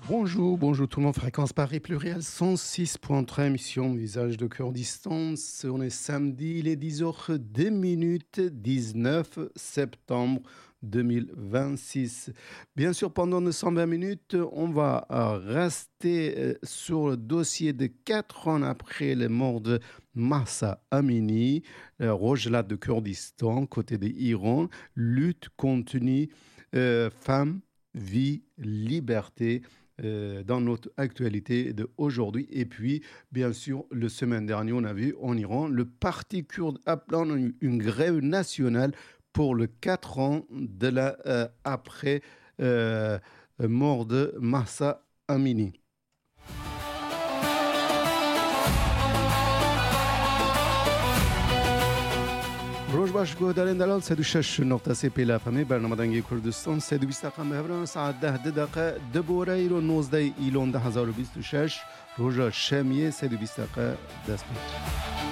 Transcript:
Bonjour, bonjour tout le monde. Fréquence Paris Pluriel 106.3 émission Visage de Kurdistan. On est samedi, il est 10h02, 19 septembre 2026. Bien sûr, pendant 920 minutes, on va rester sur le dossier de 4 ans après les morts de Mahsa Amini, Rojlat de Kurdistan, côté de l'Iran, lutte continue, femmes, vie, liberté dans notre actualité d'aujourd'hui. Et puis, bien sûr, la semaine dernière, on a vu en Iran le parti kurde appelant une grève nationale pour le 4 ans de la après mort de Mahsa Amini. روش باش گودالین دلال 106 نقطه سی پیلا فهمی برنامه دنگی کردستان 120 دقیقه مهبران ساعت 10 دقیقه دبوره ایرو 19 ایلون 2026 روژا شمیه 120 دقیقه دست پید.